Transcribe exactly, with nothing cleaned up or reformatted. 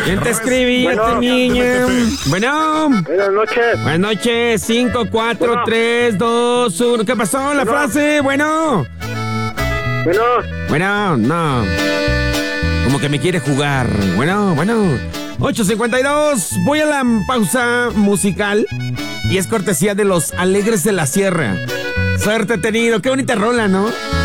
¿Quién te escribía, Bueno. esta niña? Bueno. Buenas noches. Buenas noches. cinco, cuatro, Bueno. tres, dos, uno. ¿Qué pasó? La Bueno. frase. Bueno. Bueno, Bueno, no. Como que me quiere jugar. Bueno, bueno. ocho cincuenta y dos. Voy a la pausa musical. Y es cortesía de los Alegres de la Sierra. Suerte tenido. Qué bonita rola, ¿no?